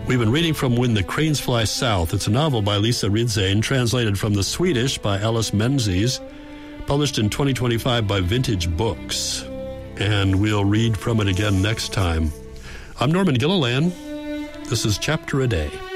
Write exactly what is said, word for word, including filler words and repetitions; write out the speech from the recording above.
We've been reading from When the Cranes Fly South. It's a novel by Lisa Ridzane, translated from the Swedish by Alice Menzies, published in twenty twenty-five by Vintage Books. And we'll read from it again next time. I'm Norman Gilliland. This is Chapter a Day.